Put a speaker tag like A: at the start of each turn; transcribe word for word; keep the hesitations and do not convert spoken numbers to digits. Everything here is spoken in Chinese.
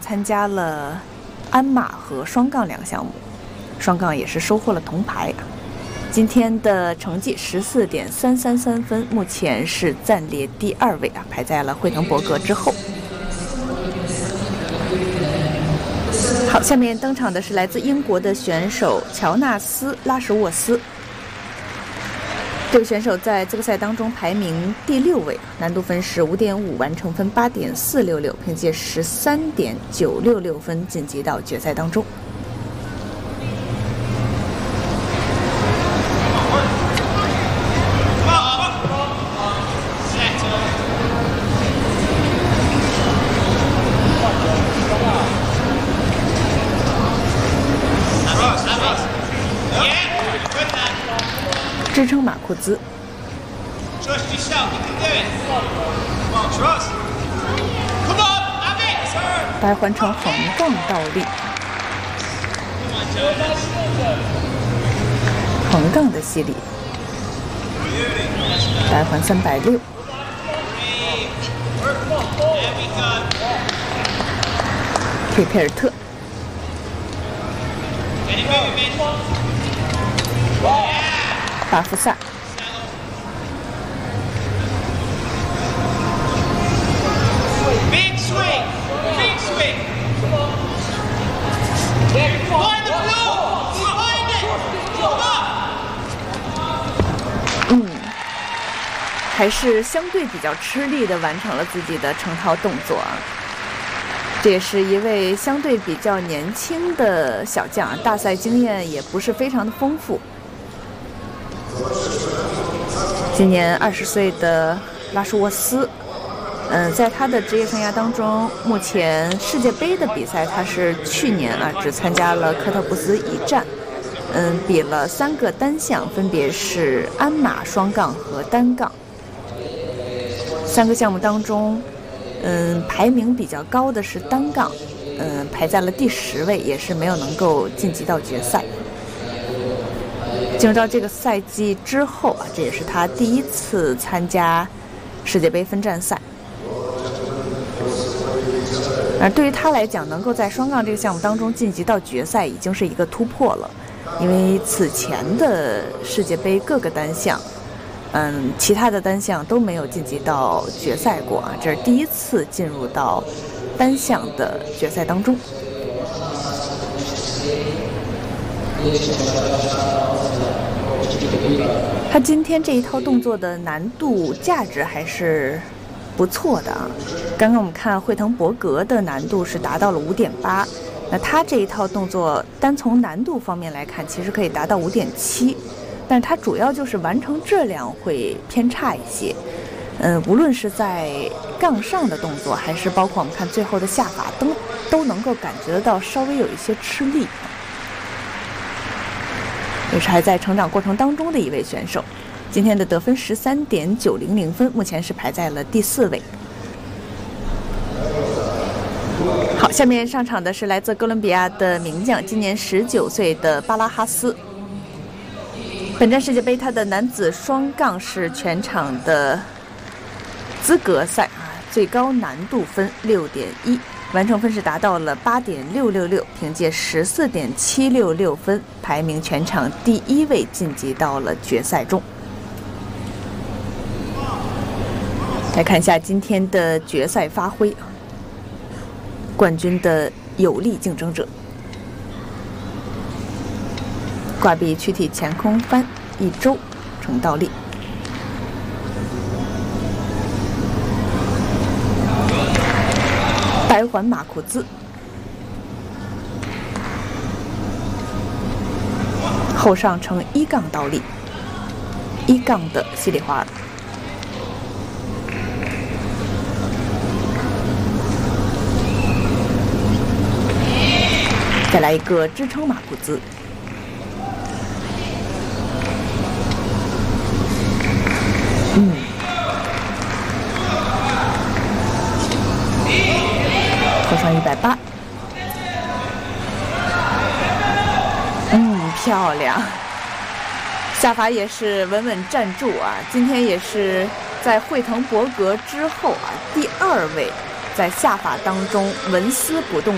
A: 参加了鞍马和双杠两个项目，双杠也是收获了铜牌。今天的成绩十四点三三三分，目前是暂列第二位啊，排在了惠滕伯格之后。好，下面登场的是来自英国的选手乔纳斯·拉什沃斯。这位选手在资格赛当中排名第六位，难度分是五点五，完成分八点四六六，凭借十三点九六六分晋级到决赛当中。支撑马库兹，白环成横杠倒立，横杠的犀利，白环三百六，佩佩尔特。巴夫萨，嗯，还是相对比较吃力的完成了自己的成套动作啊。这也是一位相对比较年轻的小将，大赛经验也不是非常的丰富。今年二十岁的拉什沃斯，嗯，在他的职业生涯当中，目前世界杯的比赛他是去年啊只参加了科特布斯一站，嗯，比了三个单项，分别是鞍马、双杠和单杠。三个项目当中，嗯，排名比较高的是单杠，嗯，排在了第十位，也是没有能够晋级到决赛。进入到这个赛季之后啊，这也是他第一次参加世界杯分站赛。而对于他来讲，能够在双杠这个项目当中晋级到决赛，已经是一个突破了。因为此前的世界杯各个单项，嗯，其他的单项都没有晋级到决赛过啊，这是第一次进入到单项的决赛当中。他今天这一套动作的难度价值还是不错的啊。刚刚我们看惠滕伯格的难度是达到了 五点八， 那他这一套动作单从难度方面来看，其实可以达到 五点七， 但是他主要就是完成质量会偏差一些。嗯，无论是在杠上的动作，还是包括我们看最后的下法，都都能够感觉得到稍微有一些吃力。也是还在成长过程当中的一位选手，今天的得分十三点九零零分，目前是排在了第四位。好，下面上场的是来自哥伦比亚的名将，今年十九岁的巴拉哈斯。本站世界杯他的男子双杠是全场的资格赛啊，最高难度分 六点一。完成分是达到了 八点六六六， 凭借 十四点七六六分，排名全场第一位，晋级到了决赛中。来看一下今天的决赛发挥，冠军的有力竞争者，挂臂躯体前空翻一周成倒立。白环马库兹，后上呈一杠倒立，一杠的西里华尔，再来一个支撑马库兹，嗯。后上一百八，嗯，漂亮。下法也是稳稳站住啊！今天也是在惠滕伯格之后啊，第二位在下法当中纹丝不动。